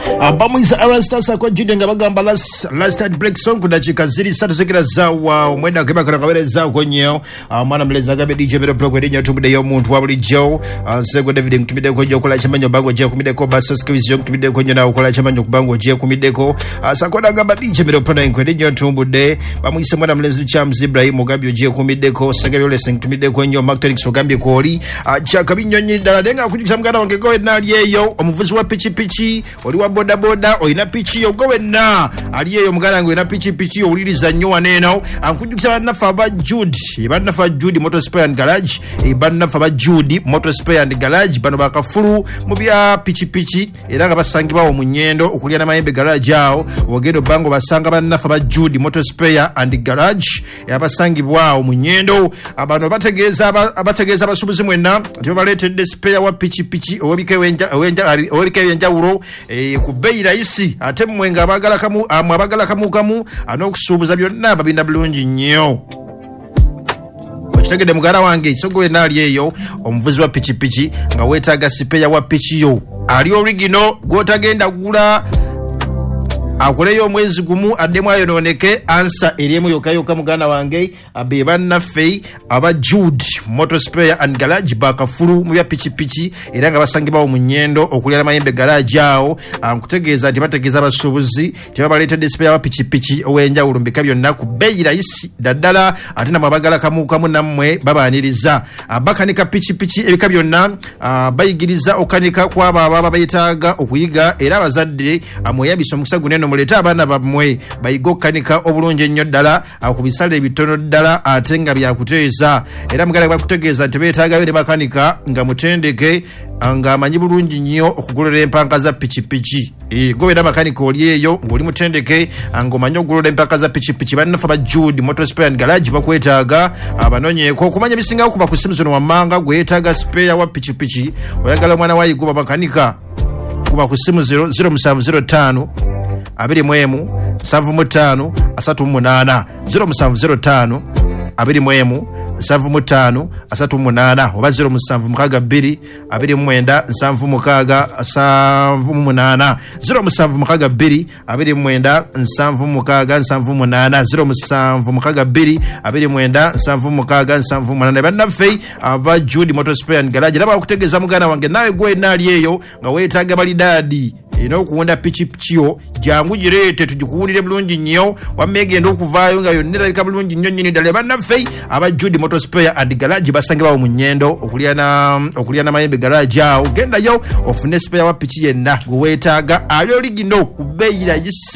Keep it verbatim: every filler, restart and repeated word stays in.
Abamwisa Arastasa kwa jide nga bagamba last last at break song kudachika ziri satu zekira zawa umwenda keba kana kabere zawa konyo mwana mleza gabe D J Mero Pro kwedenya tumide yo muntu wabuli jo sego David ntumide konyo kola chamanyo bango je kumide ko basos kwizo ntumide konyo na kola chamanyo kubango je kumide ko sakoda gamba D J Mero Pro kwedenya tumbude bamwisa mwana mleza Chams Ibrahim gabe je kumide ko sagabe ole ntumide konyo Mactonic so gambe koli cha kabinyonyi daladenga kujikisa mgana wange ko na yeyo omuvuzi wa pichi pichi oli wa boda boda oina pichi yo gowe na aliyeyo mgana ngwe na pichi pichi yo uliriza nyowa neno ankujukisa nafa ba Jude ibana nafa Jude Motor Spare and Garage ibana nafa ba Jude Motor Spare and Garage bano bakafulu mubya pichi pichi era nga basangi bawo munyendo okulia na mayembe garage yao wogendo bango basanga bana nafa ba Jude Motor Spare and Garage yabasangi bwawo munyendo abano bategeza abategeza basubuzi mwena ntibo baletedde spare wa pichi pichi obike wenja wenja obike wenja ulo e kubeira isi ate mwenga abagala kamu amabagala kamu kamu anokusubuza byonna babinda bulungi nnyo okitegede mugara wange isogowe nali eyo omuvuzi wa pichi pichi nga wetaaga spare wa pichi yo ali original gotagenda gula akoleyo mwezi gumu ademu ayo noneke ansa eriemu yokayo kamugana wange abeba naffe aba Jude Motor Spare and Garage bakafulu mu bya pichi pichi era nga basangibawo munyendo okulyala mayembe garage yao ankutegeeza ati bategeeza abasubuzi tebabaletedde spare wa pichi pichi owenja ulumbika byonna ku beira isi daddala ate namabagala kamu kamu nammwe babaniriza abakanika pichi pichi ebika byonna bayigiriza okanika kwaba ababa bayitaaga okuyiga era abazadde amweyabiso mukisa guneno muleta abana bamwe bayigokanika obulungi ennyo ddala akubisale ebitono ddala ate nga byakuteeza era mugala bakutegeeza nti beetaagayo ne makanika nga mutendeke nga amanyi bulungi nnyo okugolola empanka za pichi pichi e gobera makanika oli eyo ng'oli mutendeke nga omanyi okugolola empanka za pichi pichi bannafa ba Jude Motor Spare and Garage bakwetaaga abanonyeeko okumanya bisingawo kuba ku simu zino wammanga gwetaaga spare wa pichi pichi oyagala mwana wayigoba makanika kuba ku simu zero zero seven zero five abiri mwemu savu mutano asatu munana zero musanvu zero tano abiri mwemu savu mutano asatu munana oba zero musanvu mukaga biri abiri mwenda nsanvu mukaga savu munana zero musanvu mukaga biri abiri mwenda nsanvu mukaga nsanvu munana zero musanvu mukaga biri abiri mwenda nsanvu mukaga nsanvu munana banaffe aba Jude Motor Spare and Garage laba okutegeeza mugana wange nawe gwe nali eyo nga weetaaga balidadi ino okuwunda pichi pichiyo jangu jirete tujikuwundire bulungi nnyo wamegenda okuvaayo nga yonna erabika bulungi nnyo nnyini ddala banaffe aba Jude Motor Spare and Garage basange bawo mu nnyendo okulya na okulya na mayembe garage awo gendayo ofune spare wa pichi yenna gwe weetaaga ali oligino ku beira